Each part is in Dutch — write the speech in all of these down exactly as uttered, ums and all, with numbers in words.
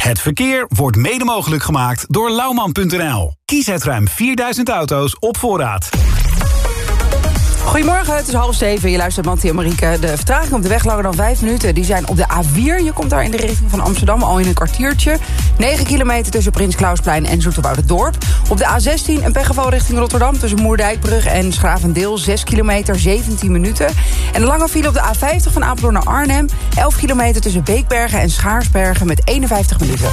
Het verkeer wordt mede mogelijk gemaakt door Lauwman punt n l. Kies uit ruim vierduizend auto's op voorraad. Goedemorgen, het is half zeven. Je luistert Mattie en Marieke. De vertraging op de weg langer dan vijf minuten. Die zijn op de A vier. Je komt daar in de richting van Amsterdam al in een kwartiertje. negen kilometer tussen Prins Klausplein en Zoeterwouderdorp. Op de A zestien een pechgeval richting Rotterdam tussen Moerdijkbrug en Schravendeel. zes kilometer, zeventien minuten. En een lange file op de A vijftig van Apeldoorn naar Arnhem. elf kilometer tussen Beekbergen en Schaarsbergen met eenenvijftig minuten.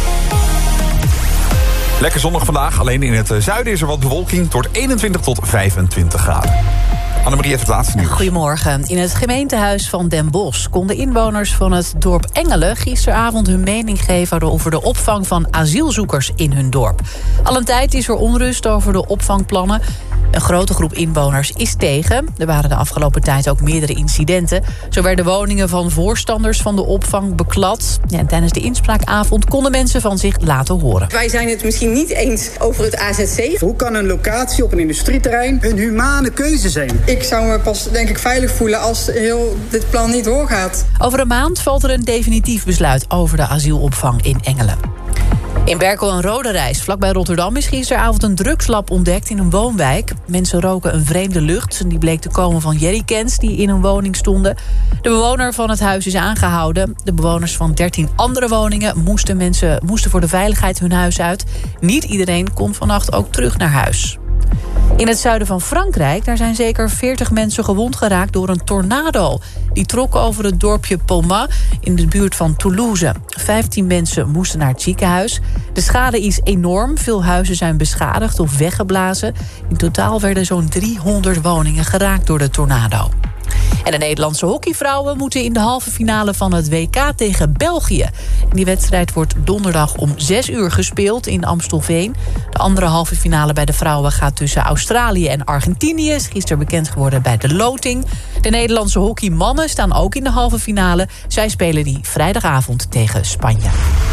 Lekker zonnig vandaag. Alleen in het zuiden is er wat bewolking. Het wordt eenentwintig tot vijfentwintig graden. Annemarie heeft het laatste nieuws. Goedemorgen. In het gemeentehuis van Den Bosch konden inwoners van het dorp Engelen gisteravond hun mening geven over de opvang van asielzoekers in hun dorp. Al een tijd is er onrust over de opvangplannen. Een grote groep inwoners is tegen. Er waren de afgelopen tijd ook meerdere incidenten. Zo werden woningen van voorstanders van de opvang beklad. Ja, en tijdens de inspraakavond konden mensen van zich laten horen. Wij zijn het misschien niet eens over het A Z C. Hoe kan een locatie op een industrieterrein een humane keuze zijn? Ik zou me pas, denk ik, veilig voelen als heel dit plan niet doorgaat. Over een maand valt er een definitief besluit over de asielopvang in Engelen. In Berkel en Roderijs, vlakbij Rotterdam, is gisteravond een drugslab ontdekt in een woonwijk. Mensen roken een vreemde lucht. Die bleek te komen van jerrycans die in een woning stonden. De bewoner van het huis is aangehouden. De bewoners van dertien andere woningen moesten, mensen, moesten voor de veiligheid hun huis uit. Niet iedereen kon vannacht ook terug naar huis. In het zuiden van Frankrijk daar zijn zeker veertig mensen gewond geraakt door een tornado. Die trok over het dorpje Pomat in de buurt van Toulouse. vijftien mensen moesten naar het ziekenhuis. De schade is enorm. Veel huizen zijn beschadigd of weggeblazen. In totaal werden zo'n driehonderd woningen geraakt door de tornado. En de Nederlandse hockeyvrouwen moeten in de halve finale van het W K tegen België. En die wedstrijd wordt donderdag om zes uur gespeeld in Amstelveen. De andere halve finale bij de vrouwen gaat tussen Australië en Argentinië. Is gisteren bekend geworden bij de loting. De Nederlandse hockeymannen staan ook in de halve finale. Zij spelen die vrijdagavond tegen Spanje.